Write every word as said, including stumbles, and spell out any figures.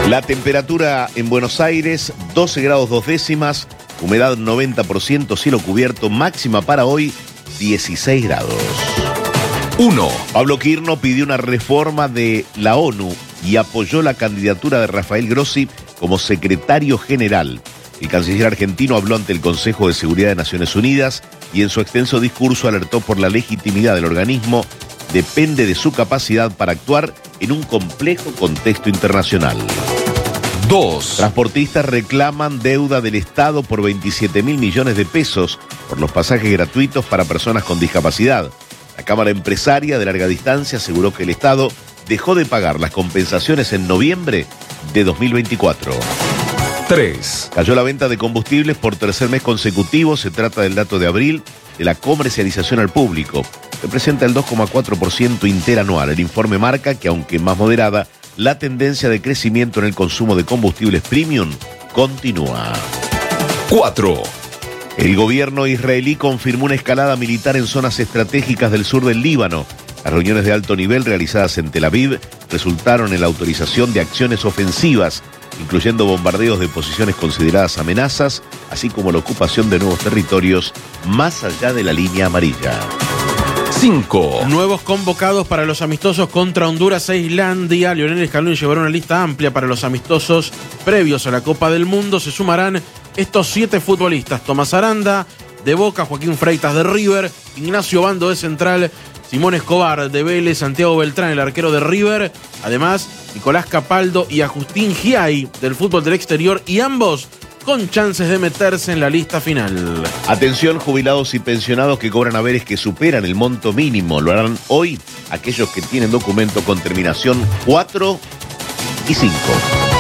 La temperatura en Buenos Aires, doce grados dos décimas, humedad noventa por ciento, cielo cubierto, máxima para hoy, dieciséis grados. uno. Pablo Quirno pidió una reforma de la ONU y apoyó la candidatura de Rafael Grossi como secretario general. El canciller argentino habló ante el Consejo de Seguridad de Naciones Unidas y en su extenso discurso alertó por la legitimidad del organismo. Depende de su capacidad para actuar en un complejo contexto internacional. dos. Transportistas reclaman deuda del Estado por veintisiete mil millones de pesos por los pasajes gratuitos para personas con discapacidad. La Cámara Empresaria de Larga Distancia aseguró que el Estado dejó de pagar las compensaciones en noviembre de dos mil veinticuatro. tres. Cayó la venta de combustibles por tercer mes consecutivo. Se trata del dato de abril de la comercialización al público. Representa el dos coma cuatro por ciento interanual. El informe marca que, aunque más moderada, la tendencia de crecimiento en el consumo de combustibles premium continúa. cuatro. El gobierno israelí confirmó una escalada militar en zonas estratégicas del sur del Líbano. Las reuniones de alto nivel realizadas en Tel Aviv resultaron en la autorización de acciones ofensivas, incluyendo bombardeos de posiciones consideradas amenazas, así como la ocupación de nuevos territorios más allá de la línea amarilla. cinco. Nuevos convocados para los amistosos contra Honduras e Islandia. Lionel Scaloni llevará una lista amplia para los amistosos previos a la Copa del Mundo. Se sumarán estos siete futbolistas: Tomás Aranda, de Boca; Joaquín Freitas, de River; Ignacio Bando, de Central; Simón Escobar, de Vélez; Santiago Beltrán, el arquero de River; además Nicolás Capaldo y Agustín Giai, del fútbol del exterior, y ambos con chances de meterse en la lista final. Atención, jubilados y pensionados que cobran haberes que superan el monto mínimo. Lo harán hoy aquellos que tienen documento con terminación cuatro y cinco.